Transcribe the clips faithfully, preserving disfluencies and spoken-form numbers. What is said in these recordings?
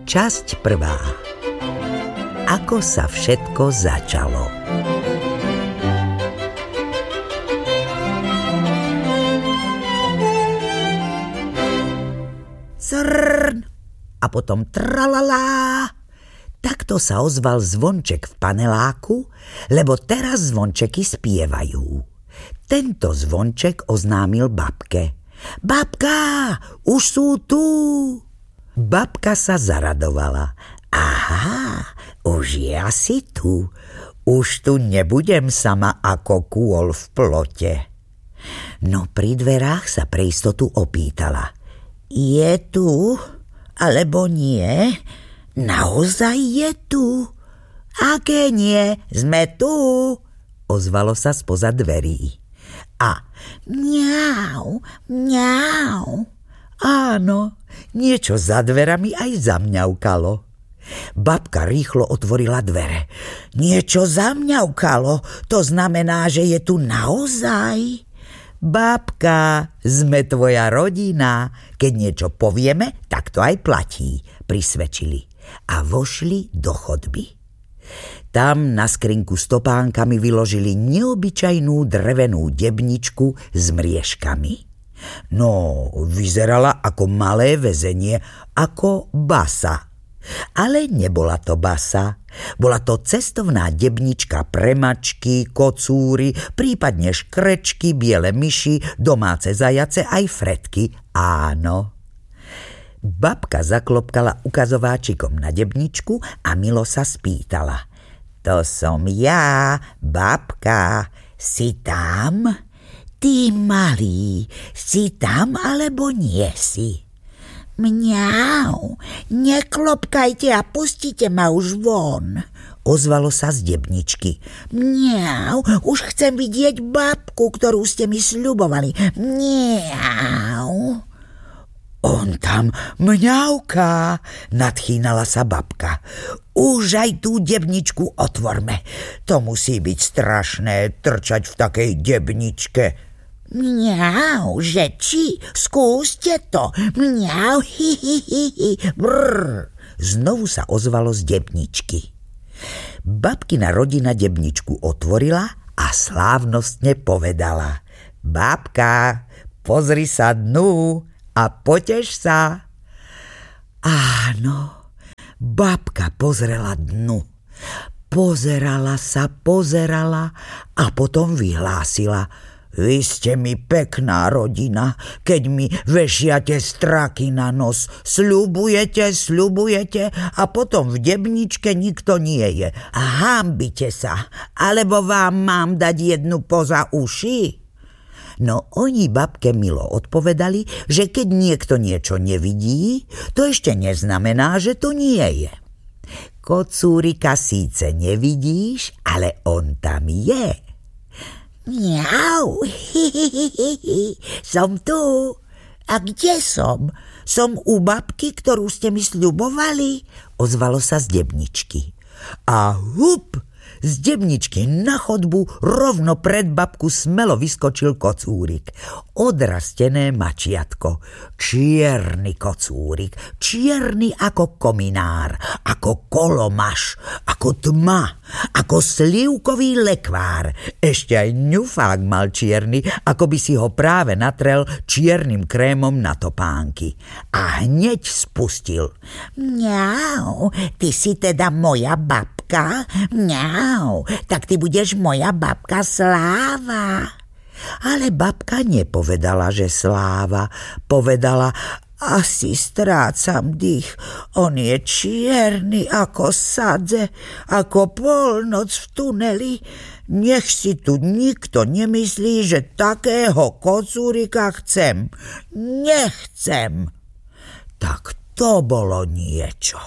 Časť prvá. Ako sa všetko začalo. Crn a potom tralalá. Takto sa ozval zvonček v paneláku, lebo teraz zvončeky spievajú. Tento zvonček oznámil babke. Babka, už sú tu. Babka sa zaradovala. Aha, už je asi tu. Už tu nebudem sama ako kôl v plote. No pri dverách sa pre istotu opýtala. Je tu, alebo nie? Naozaj je tu? Aké nie? Sme tu, ozvalo sa spoza dverí. A mňau, mňau. Áno, niečo za dverami aj zamňaukalo. Babka rýchlo otvorila dvere. Niečo zamňaukalo, to znamená, že je tu naozaj. Babka, sme tvoja rodina. Keď niečo povieme, tak to aj platí, prisvedčili. A vošli do chodby. Tam na skrinku s topánkami vyložili neobyčajnú drevenú debničku s mriežkami. No, vyzerala ako malé väzenie, ako basa. Ale nebola to basa. Bola to cestovná debnička pre mačky, kocúry, prípadne škrečky, biele myši, domáce zajace aj fretky. Áno. Babka zaklopkala ukazováčikom na debničku a milo sa spýtala. To som ja, babka. Si tam? Ty malý, si tam alebo nie si? Mňau, neklopkajte a pustite ma už von, ozvalo sa z debničky. Mňau, už chcem vidieť babku, ktorú ste mi sľubovali. Mňau. On tam mňauká, nadchýnala sa babka. Už aj tú debničku otvorme. To musí byť strašné trčať v takej debničke. Mňau, že či? Skúste to. Mňau, hi, hi, hi, hi. Brr. Znovu sa ozvalo z debničky. Babkina rodina debničku otvorila a slávnostne povedala. Babka, pozri sa dnu a poteš sa. Áno, babka pozrela dnu. Pozerala sa, pozerala a potom vyhlásila. Vy ste mi pekná rodina, keď mi vešiate straky na nos. Sľubujete, sľubujete a potom v debničke nikto nie je. A hanbite sa, alebo vám mám dať jednu poza uši? No oni babke milo odpovedali, že keď niekto niečo nevidí, to ešte neznamená, že to nie je. Kocúrika síce nevidíš, ale on tam je. Mňau, hi, hi, hi, hi, som tu. A kde som? Som u babky, ktorú ste mi sľubovali, ozvalo sa z debničky. A hup, z debničky na chodbu rovno pred babku smelo vyskočil kocúrik. Odrastené mačiatko. Čierny kocúrik. Čierny ako kominár. Ako kolomaš. Ako tma. Ako slivkový lekvár. Ešte aj ňufák mal čierny, ako by si ho práve natrel čiernym krémom na topánky. A hneď spustil. Mňau, ty si teda moja babka? Mňau, tak ty budeš moja babka Sláva. Ale babka nepovedala, že Sláva. Povedala, asi strácam dých. On je čierny ako sadze, ako polnoc v tuneli. Nech si tu nikto nemyslí, že takého kocúrika chcem. Nechcem. Tak to bolo niečo.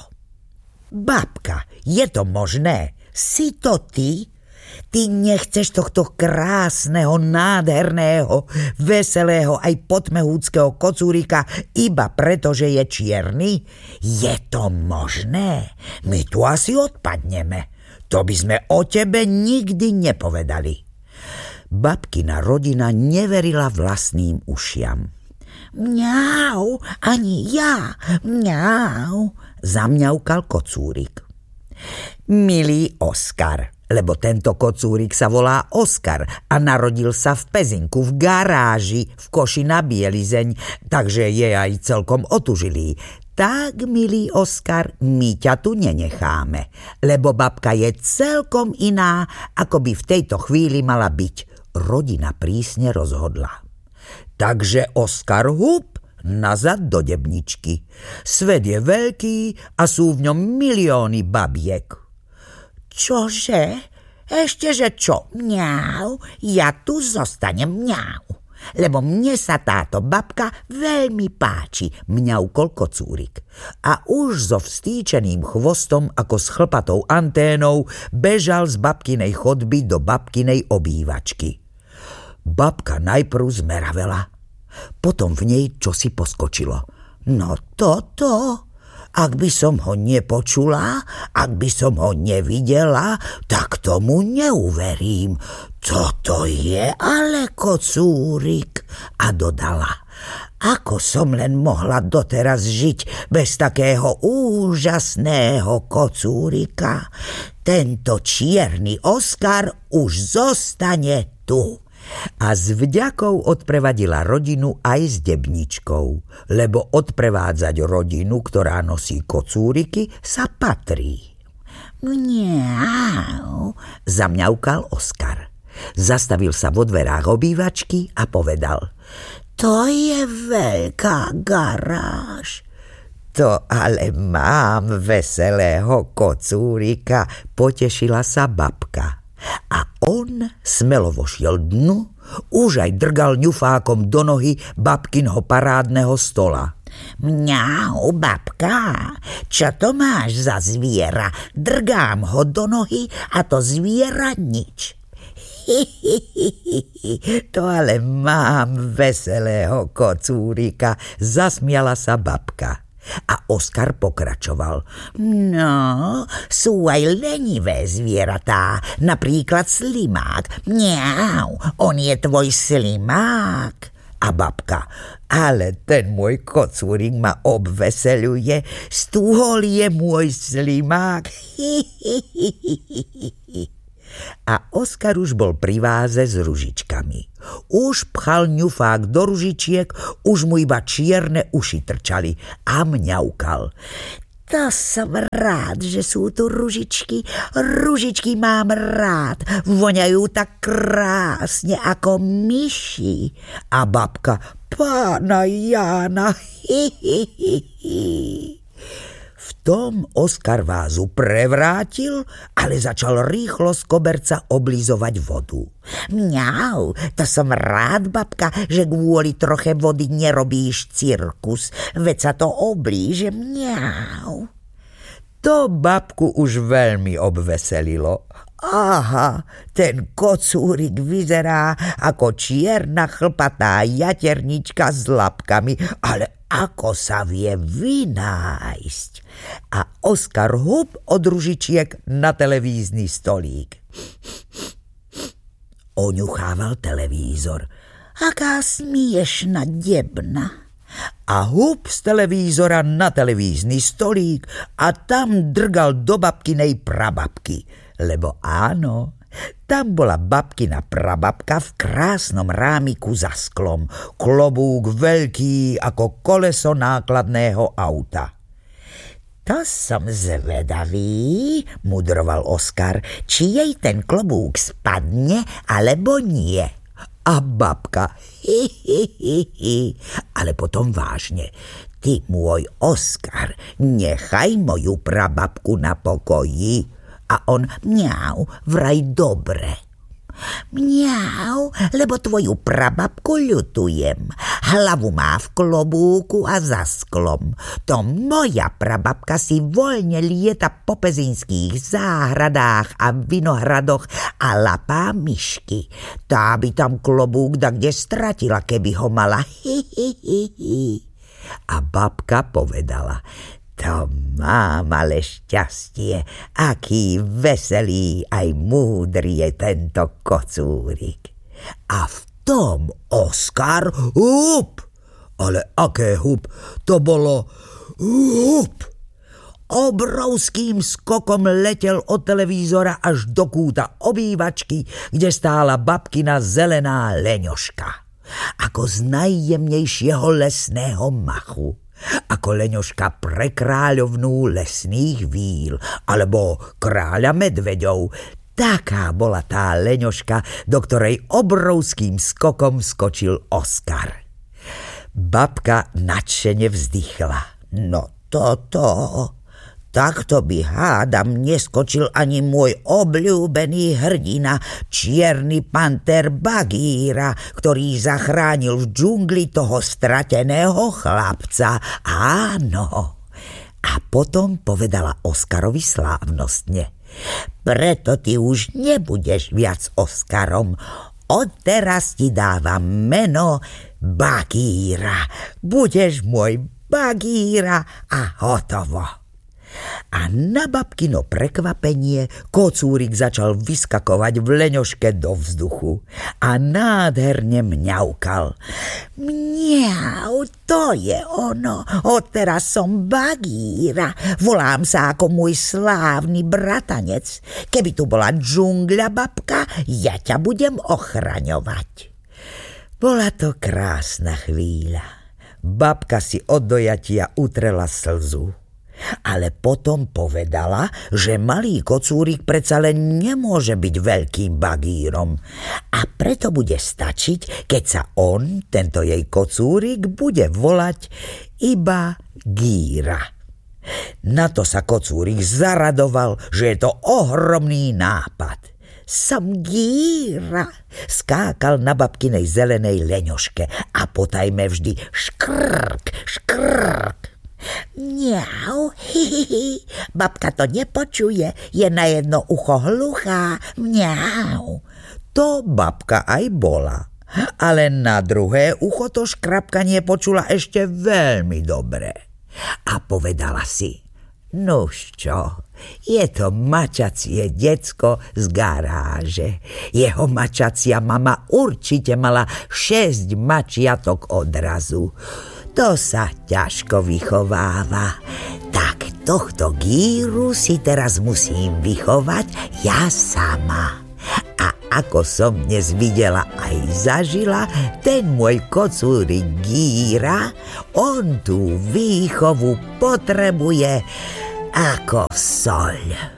Babka, je to možné? Si to ty? Ty nechceš tohto krásneho, nádherného, veselého aj potmehúckého kocúrika iba preto, že je čierny? Je to možné? My tu asi odpadneme. To by sme o tebe nikdy nepovedali. Babkina rodina neverila vlastným ušiam. Mňau, ani ja, mňau, zamňaukal kocúrik. Milý Oskar, lebo tento kocúrik sa volá Oskar a narodil sa v Pezinku v garáži v koši na bielizeň, takže je aj celkom otužilý. Tak, milý Oskar, my ťa tu nenecháme, lebo babka je celkom iná, ako by v tejto chvíli mala byť. Rodina prísne rozhodla. Takže Oskar hup nazad do Debničky. Svet je veľký a sú v ňom milióny babiek. Čože? Ešte, že čo? Mňau, ja tu zostanem, mňau. Lebo mne sa táto babka veľmi páči, mňaukol kocúrik. A už so vstýčeným chvostom ako s chlpatou anténou bežal z babkinej chodby do babkinej obývačky. Babka najprv zmeravela, potom v nej čosi poskočilo. No toto, ak by som ho nepočula, ak by som ho nevidela, tak tomu neuverím. Toto je ale kocúrik. A dodala, ako som len mohla doteraz žiť bez takého úžasného kocúrika. Tento čierny Oskar už zostane tu. A s vďakou odprevadila rodinu aj s Debničkou, lebo odprevádzať rodinu, ktorá nosí kocúriky, sa patrí. Mňau, zamňaukal Oskar. Zastavil sa vo dverách obývačky a povedal, to je veľká garáž. To ale mám veselého kocúrika, potešila sa babka. A on smelo vošiel dnu, už aj drgal ňufákom do nohy babkinho parádneho stola. Mňau, babka, čo to máš za zviera? Drgám ho do nohy a to zviera nič. Hi, hi, hi, hi, hi. To ale mám veselého kocúrika, zasmiala sa babka. A Oskar pokračoval. No, sú aj lenivé zvieratá, napríklad slimák. Mňau, on je tvoj slimák. A babka, ale ten môj kocúrik ma obveseľuje, stôl je môj slimák. Hi, hi, hi, hi, hi. A Oskar už bol pri váze s ružičkami. Už pchal ňufák do ružičiek, už mu iba čierne uši trčali a mňaukal. To som rád, že sú tu ružičky. Ružičky mám rád. Voňajú tak krásne ako myši. A babka, pána Jána. Hi, hi, hi, hi. V tom Oskar vázu prevrátil, ale začal rýchlo z koberca oblizovať vodu. Mňau, to som rád, babka, že kvôli troche vody nerobíš cirkus, veď sa to oblíže, mňau. To babku už veľmi obveselilo. Aha, ten kocúrik vyzerá ako čierna chlpatá jaternička s labkami, ale ako sa vie vynájsť. A Oskar hup od ružičiek na televízny stolík. Oňuchával televízor. Aká smiešna debna. A hup z televízora na televízny stolík a tam drgal do babkinej prababky. Lebo áno, tam bola babkina prababka v krásnom rámiku za sklom, klobúk veľký ako koleso nákladného auta. To som zvedavý, mudroval Oskar, či jej ten klobúk spadne, alebo nie. A babka, hi, hi, hi, hi, ale potom vážne. Ty, môj Oskar, nechaj moju prababku na pokoji. A on, mňau, vraj dobre. Mňau, lebo tvoju prababku ľutujem. Hlavu má v klobúku a za sklom. To moja prababka si voľne lieta po pezinských záhradách a vinohradoch a lapá myšky. Tá by tam klobúk da kde stratila, keby ho mala. Hi, hi, hi, hi. A babka povedala, to mám ale šťastie, aký veselý aj múdry je tento kocúrik. A v tom Oskar up Ale aké hup, to bolo hup! Obrovským skokom letel od televízora až do kúta obývačky, kde stála babkina zelená leňoška. Ako z najjemnejšieho lesného machu. Ako leňoška pre kráľovnú lesných víl, alebo kráľa medveďov. Taká bola tá leňoška, do ktorej obrovským skokom skočil Oskar. Babka nadšene vzdychla. No toto... Takto by hádam neskočil ani môj obľúbený hrdina, čierny panter Bagíra, ktorý zachránil v džungli toho strateného chlapca. Áno. A potom povedala Oskarovi slávnostne. Preto ty už nebudeš viac Oskarom. Odteraz ti dávam meno Bagíra. Budeš môj Bagíra a hotovo. A na babkino prekvapenie kocúrik začal vyskakovať v leňoške do vzduchu a nádherne mňaukal. Mňau, to je ono, odteraz som Bagíra, volám sa ako môj slávny bratanec. Keby tu bola džungľa, babka, ja ťa budem ochraňovať. Bola to krásna chvíľa. Babka si od dojatia utrela slzu. Ale potom povedala, že malý kocúrik predsa len nemôže byť veľkým bagírom a preto bude stačiť, keď sa on, tento jej kocúrik, bude volať iba Gíra. Na to sa kocúrik zaradoval, že je to ohromný nápad. Som Gíra, skákal na babkinej zelenej leňoške a potajme vždy škrk, škrk. Mňau, hihihi, babka to nepočuje, je na jedno ucho hluchá, mňau. To babka aj bola, ale na druhé ucho to škrapkanie počula ešte veľmi dobre. A povedala si, nuž čo, je to mačacie decko z garáže. Jeho mačacia mama určite mala šesť mačiatok odrazu. To sa ťažko vychováva. Tak tohto Gíru si teraz musím vychovať ja sama. A ako som dnes videla aj zažila, ten môj kocúrik Gíra, on tú výchovu potrebuje ako soľ.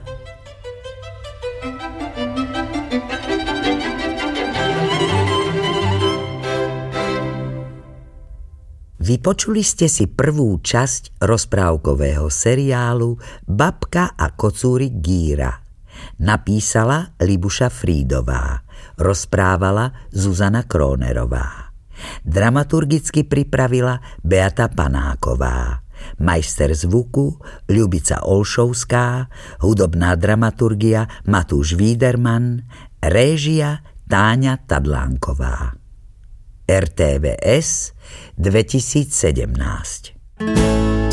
Vypočuli ste si prvú časť rozprávkového seriálu Babka a kocúrik Gíra. Napísala Libuša Frídová, rozprávala Zuzana Krónerová. Dramaturgicky pripravila Beata Panáková. Majster zvuku Ľubica Olšovská, hudobná dramaturgia Matúš Víderman, réžia Táňa Tadlánková. er té vé es dvetisícsedemnásť.